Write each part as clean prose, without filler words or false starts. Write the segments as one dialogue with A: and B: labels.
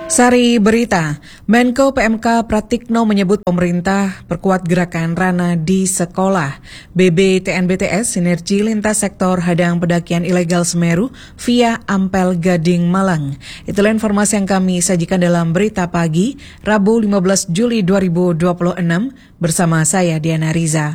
A: Sari berita, Menko PMK Pratikno menyebut pemerintah perkuat gerakan Rana di sekolah. BBTNBTS Sinergi Lintas Sektor Hadang Pendakian Ilegal Semeru via Ampel Gading Malang. Itulah informasi yang kami sajikan dalam Berita Pagi, Rabu 15 Juli 2026 bersama saya Diana Riza.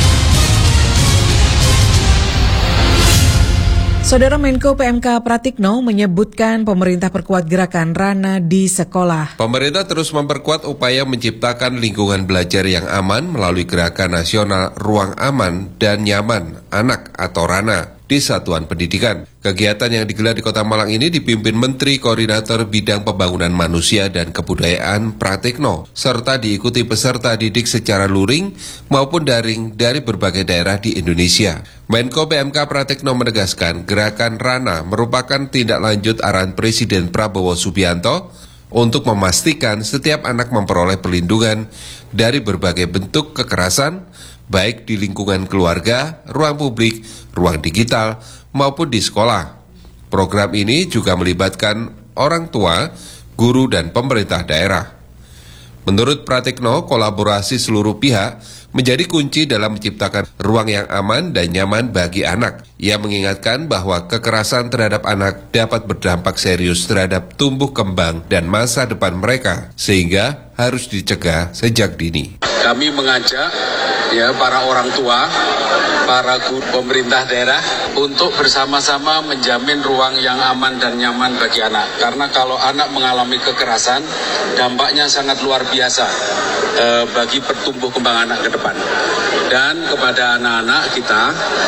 A: Saudara Menko PMK Pratikno menyebutkan pemerintah perkuat gerakan Rana di sekolah.
B: Pemerintah terus memperkuat upaya menciptakan lingkungan belajar yang aman melalui gerakan nasional Ruang Aman dan Nyaman Anak atau Rana di satuan pendidikan. Kegiatan yang digelar di Kota Malang ini dipimpin Menteri Koordinator Bidang Pembangunan Manusia dan Kebudayaan Pratikno, serta diikuti peserta didik secara luring maupun daring dari berbagai daerah di Indonesia. Menko PMK Pratikno menegaskan gerakan Rana merupakan tindak lanjut arahan Presiden Prabowo Subianto untuk memastikan setiap anak memperoleh perlindungan dari berbagai bentuk kekerasan, baik di lingkungan keluarga, ruang publik, ruang digital, maupun di sekolah. Program ini juga melibatkan orang tua, guru, dan pemerintah daerah. Menurut Pratikno, kolaborasi seluruh pihak menjadi kunci dalam menciptakan ruang yang aman dan nyaman bagi anak. Ia mengingatkan bahwa kekerasan terhadap anak dapat berdampak serius terhadap tumbuh kembang dan masa depan mereka, sehingga harus dicegah sejak dini.
C: Kami mengajak para orang tua, para guru pemerintah daerah untuk bersama-sama menjamin ruang yang aman dan nyaman bagi anak. Karena kalau anak mengalami kekerasan, dampaknya sangat luar biasa bagi pertumbuh kembang anak ke depan. Dan kepada anak-anak kita,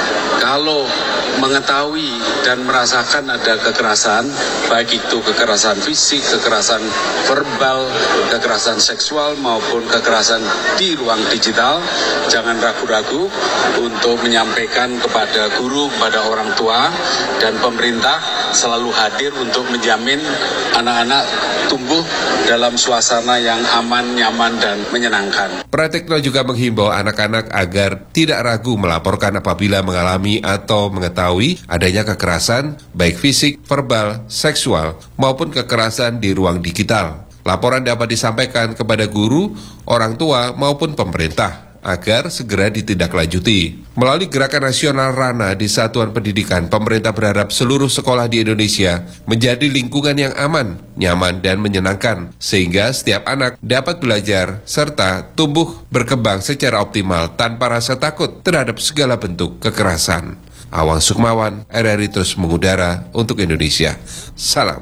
C: kalau mengetahui dan merasakan ada kekerasan, baik itu kekerasan fisik, kekerasan verbal, kekerasan seksual maupun kekerasan di ruang digital, jangan ragu-ragu untuk menyampaikan kepada guru, kepada orang tua, dan pemerintah selalu hadir untuk menjamin anak-anak tumbuh dalam suasana yang aman, nyaman, dan menyenangkan.
B: Pratikno juga menghimbau anak-anak agar tidak ragu melaporkan apabila mengalami atau mengetahui adanya kekerasan, baik fisik, verbal, seksual, maupun kekerasan di ruang digital. Laporan dapat disampaikan kepada guru, orang tua, maupun pemerintah agar segera ditindaklanjuti. Melalui gerakan nasional Rana di satuan pendidikan, pemerintah berharap seluruh sekolah di Indonesia menjadi lingkungan yang aman, nyaman, dan menyenangkan, sehingga setiap anak dapat belajar serta tumbuh berkembang secara optimal tanpa rasa takut terhadap segala bentuk kekerasan. Awang Sukmawan, RRI terus mengudara untuk Indonesia. Salam.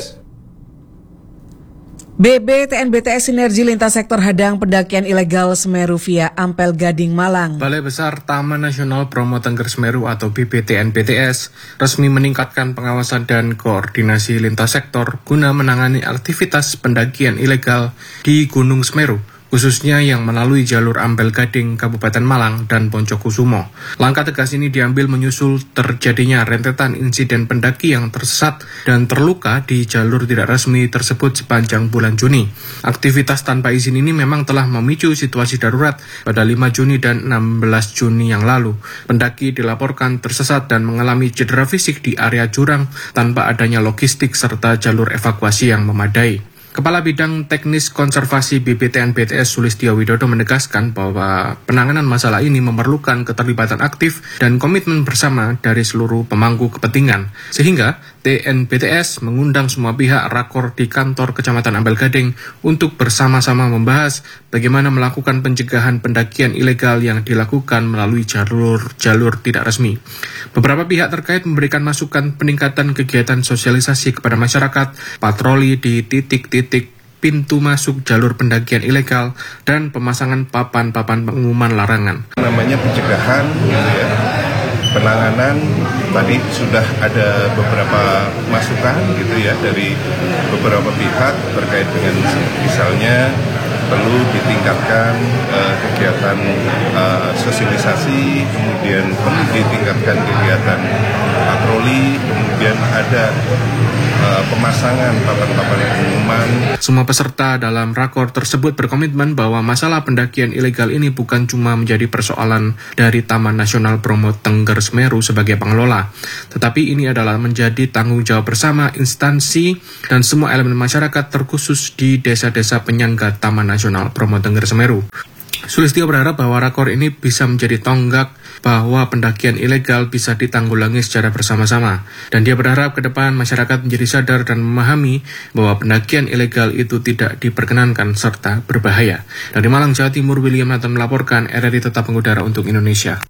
A: BBTNBTS Sinergi Lintas Sektor Hadang Pendakian Ilegal Semeru via Ampel Gading Malang.
D: Balai Besar Taman Nasional Bromo Tengger Semeru atau BBTNBTS resmi meningkatkan pengawasan dan koordinasi lintas sektor guna menangani aktivitas pendakian ilegal di Gunung Semeru, khususnya yang melalui jalur Ampel Gading, Kabupaten Malang, dan Poncokusumo. Langkah tegas ini diambil menyusul terjadinya rentetan insiden pendaki yang tersesat dan terluka di jalur tidak resmi tersebut sepanjang bulan Juni. Aktivitas tanpa izin ini memang telah memicu situasi darurat pada 5 Juni dan 16 Juni yang lalu. Pendaki dilaporkan tersesat dan mengalami cedera fisik di area jurang tanpa adanya logistik serta jalur evakuasi yang memadai. Kepala Bidang Teknis Konservasi BBTNBTS Sulistyo Widodo menegaskan bahwa penanganan masalah ini memerlukan keterlibatan aktif dan komitmen bersama dari seluruh pemangku kepentingan, sehingga TNBTS mengundang semua pihak rakor di kantor Kecamatan Ampel Gading untuk bersama-sama membahas bagaimana melakukan pencegahan pendakian ilegal yang dilakukan melalui jalur tidak resmi. Beberapa pihak terkait memberikan masukan peningkatan kegiatan sosialisasi kepada masyarakat, patroli di titik-titik pintu masuk jalur pendakian ilegal, dan pemasangan papan-papan pengumuman larangan.
E: Namanya pencegahan, penanganan, tadi sudah ada beberapa masukan dari beberapa pihak terkait dengan misalnya perlu ditingkatkan kegiatan sosialisasi, kemudian perlu ditingkatkan kegiatan patroli, kemudian ada pemasangan papan-papan pengumuman.
D: Semua peserta dalam rakor tersebut berkomitmen bahwa masalah pendakian ilegal ini bukan cuma menjadi persoalan dari Taman Nasional Bromo Tengger Semeru sebagai pengelola, tetapi ini adalah menjadi tanggung jawab bersama instansi dan semua elemen masyarakat terkhusus di desa-desa penyangga Taman Nasional Bromo Tengger Semeru. Sulistyo berharap bahwa rakor ini bisa menjadi tonggak bahwa pendakian ilegal bisa ditanggulangi secara bersama-sama. Dan dia berharap ke depan masyarakat menjadi sadar dan memahami bahwa pendakian ilegal itu tidak diperkenankan serta berbahaya. Dari Malang, Jawa Timur, William Nathan melaporkan, RRI Tetap Mengudara untuk Indonesia.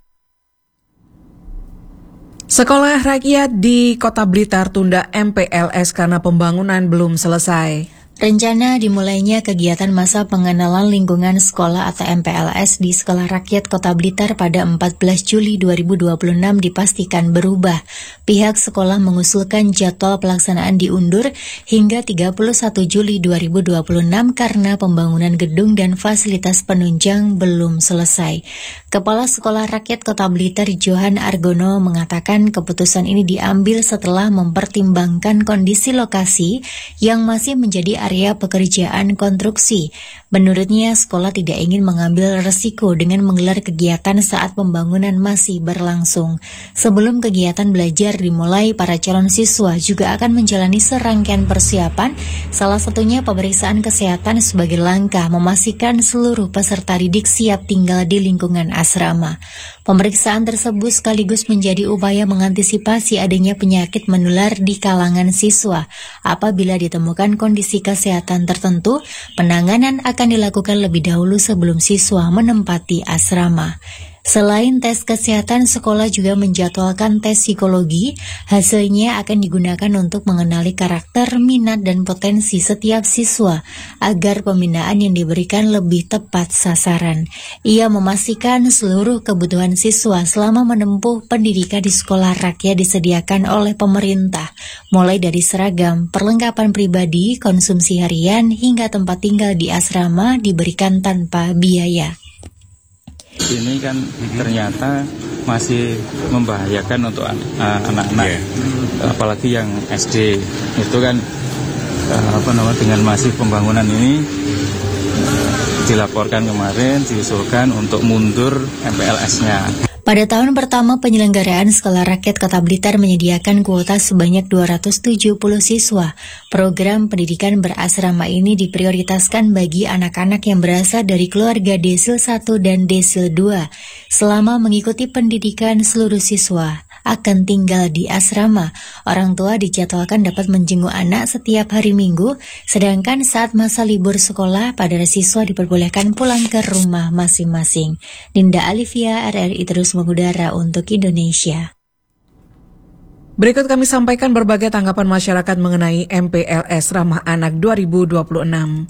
A: Sekolah rakyat di Kota Blitar tunda MPLS karena pembangunan belum selesai.
F: Rencana dimulainya kegiatan masa pengenalan lingkungan sekolah atau MPLS di Sekolah Rakyat Kota Blitar pada 14 Juli 2026 dipastikan berubah. Pihak sekolah mengusulkan jadwal pelaksanaan diundur hingga 31 Juli 2026 karena pembangunan gedung dan fasilitas penunjang belum selesai. Kepala Sekolah Rakyat Kota Blitar Johan Argono mengatakan keputusan ini diambil setelah mempertimbangkan kondisi lokasi yang masih menjadi area pekerjaan konstruksi. Menurutnya, sekolah tidak ingin mengambil resiko dengan menggelar kegiatan saat pembangunan masih berlangsung. Sebelum kegiatan belajar dimulai, para calon siswa juga akan menjalani serangkaian persiapan, salah satunya pemeriksaan kesehatan sebagai langkah memastikan seluruh peserta didik siap tinggal di lingkungan asrama. Pemeriksaan tersebut sekaligus menjadi upaya mengantisipasi adanya penyakit menular di kalangan siswa. Apabila ditemukan kondisi kesehatan tertentu, penanganan akan dilakukan lebih dahulu sebelum siswa menempati asrama. Selain tes kesehatan, sekolah juga menjadwalkan tes psikologi. Hasilnya akan digunakan untuk mengenali karakter, minat, dan potensi setiap siswa agar pembinaan yang diberikan lebih tepat sasaran. Ia memastikan seluruh kebutuhan siswa selama menempuh pendidikan di sekolah rakyat disediakan oleh pemerintah, mulai dari seragam, perlengkapan pribadi, konsumsi harian, hingga tempat tinggal di asrama diberikan tanpa biaya.
G: Ini kan ternyata masih membahayakan untuk anak-anak, apalagi yang SD. Itu kan dengan masif pembangunan ini dilaporkan kemarin, diusulkan untuk mundur MPLS-nya.
F: Pada tahun pertama penyelenggaraan Sekolah Rakyat Kota Blitar menyediakan kuota sebanyak 270 siswa. Program pendidikan berasrama ini diprioritaskan bagi anak-anak yang berasal dari keluarga Desil 1 dan Desil 2. Selama mengikuti pendidikan, seluruh siswa akan tinggal di asrama. Orang tua dijadwalkan dapat menjenguk anak setiap hari Minggu, sedangkan saat masa libur sekolah, para siswa diperbolehkan pulang ke rumah masing-masing. Dinda Alivia, RRI Terus Mengudara untuk Indonesia.
A: Berikut kami sampaikan berbagai tanggapan masyarakat mengenai MPLS Ramah Anak 2026.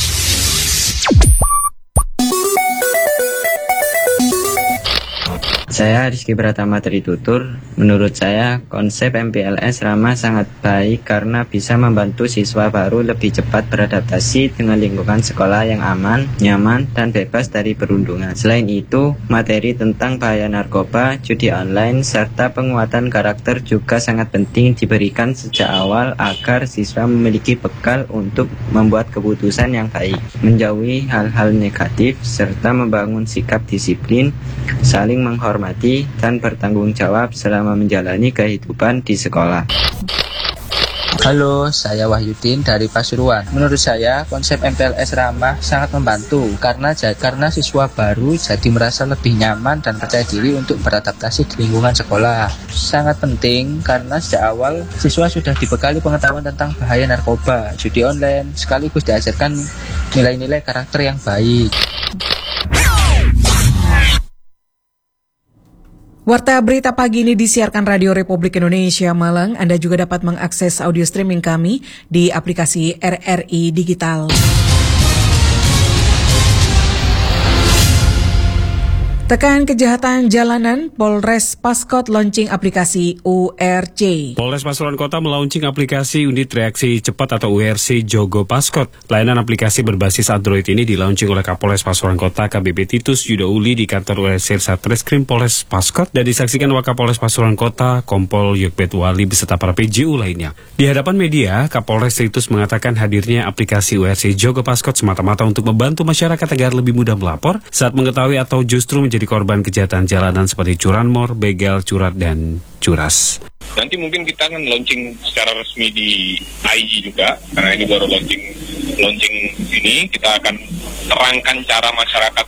H: Saya Rizky Pratama Tritutur. Menurut saya, konsep MPLS Ramah sangat baik karena bisa membantu siswa baru lebih cepat beradaptasi dengan lingkungan sekolah yang aman, nyaman, dan bebas dari perundungan. Selain itu, materi tentang bahaya narkoba, judi online, serta penguatan karakter juga sangat penting diberikan sejak awal agar siswa memiliki bekal untuk membuat keputusan yang baik, menjauhi hal-hal negatif, serta membangun sikap disiplin, saling menghormati, dan bertanggung jawab selama menjalani kehidupan di sekolah.
I: Halo, saya Wahyudin dari Pasuruan. Menurut saya, konsep MPLS Ramah sangat membantu karena siswa baru jadi merasa lebih nyaman dan percaya diri untuk beradaptasi di lingkungan sekolah. Sangat penting karena sejak awal siswa sudah dibekali pengetahuan tentang bahaya narkoba, judi online, sekaligus diajarkan nilai-nilai karakter yang baik.
A: Warta berita pagi ini disiarkan Radio Republik Indonesia Malang. Anda juga dapat mengakses audio streaming kami di aplikasi RRI Digital. Tekan kejahatan jalanan, Polres Paskot launching aplikasi URC.
J: Polres Pasuruan Kota melaunching aplikasi unit reaksi cepat atau URC Jogo Paskot. Layanan aplikasi berbasis Android ini dilaunching oleh Kapolres Pasuruan Kota KBP Titus Yudo Uli di kantor URC Satreskrim Polres Paskot dan disaksikan Wakapolres Pasuruan Kota Kompol Yokbet Wali beserta para PJU lainnya. Di hadapan media, Kapolres Titus mengatakan hadirnya aplikasi URC Jogo Paskot semata-mata untuk membantu masyarakat agar lebih mudah melapor saat mengetahui atau justru menjadi korban kejahatan jalanan seperti curanmor, begal, curat, dan curas.
K: Nanti mungkin kita akan launching secara resmi di IG juga, karena ini baru launching ini, kita akan terangkan cara masyarakat